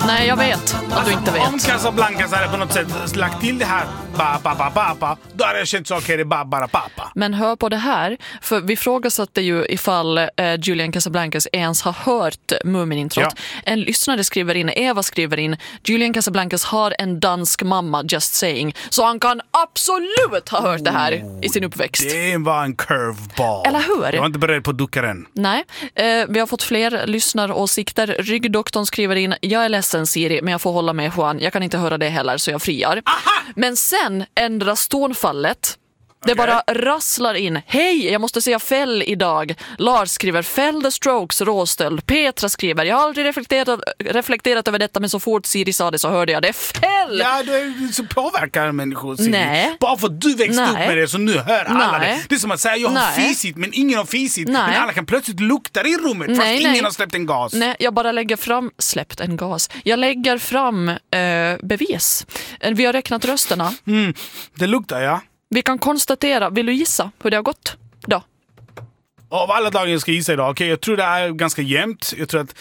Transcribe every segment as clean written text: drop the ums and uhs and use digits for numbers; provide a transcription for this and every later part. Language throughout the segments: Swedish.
Nej, jag vet att du inte vet. Om Casablancas hade på något sätt lagt till det här ba, då hade jag känt så okej, det är bara pappa. Men hör på det här, för vi frågasatte ju ifall Julian Casablancas ens har hört Mumin-introt. Ja. En lyssnare skriver in, Eva skriver in, Julian Casablancas har en dansk mamma, just saying. Så han kan absolut ha hört det här i sin uppväxt. Det var en curveball. Eller hur? Jag var inte beredd på att ducka den. Nej, vi har fått fler lyssnaråsikter. Ryggdoktorn skriver in, jag är ledsen Siri, men jag får hålla med Juan. Jag kan inte höra det heller, så jag friar. Aha! Men sen ändras tonfallet. Det bara rasslar in. Hej, jag måste säga fäll idag. Lars skriver, fäll the Strokes, råstöld. Petra skriver, jag har aldrig reflekterat över detta, men så fort Siri sa det så hörde jag det. Fäll! Ja, du är så påverkar människor, Siri. Nej. Bara för att du växte upp med det så nu hör alla det. Det är som att säga, jag har fisit men ingen har fisit. Men alla kan plötsligt lukta i rummet fast ingen har släppt en gas. Nej, jag bara lägger fram, Jag lägger fram bevis. Vi har räknat rösterna. Det luktar, ja. Vi kan konstatera, vill du gissa hur det har gått då? Av alla dagar jag ska gissa idag, okej, jag tror det är ganska jämnt. Jag tror att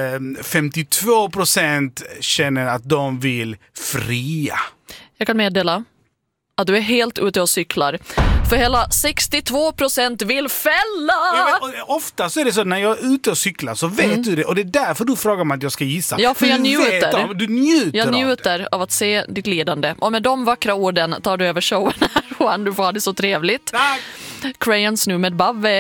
52% känner att de vill fria. Jag kan meddela att du är helt ute och cyklar. För hela 62% vill fälla! Ofta så är det så när jag är ute och cyklar så vet du det. Och det är därför du frågar mig att jag ska gissa. Ja, för jag njuter. Du njuter. Jag njuter av att se ditt lidande. Och med de vackra orden tar du över showen här, Juan. Du får ha det så trevligt. Tack! Crayons nu med Babbe.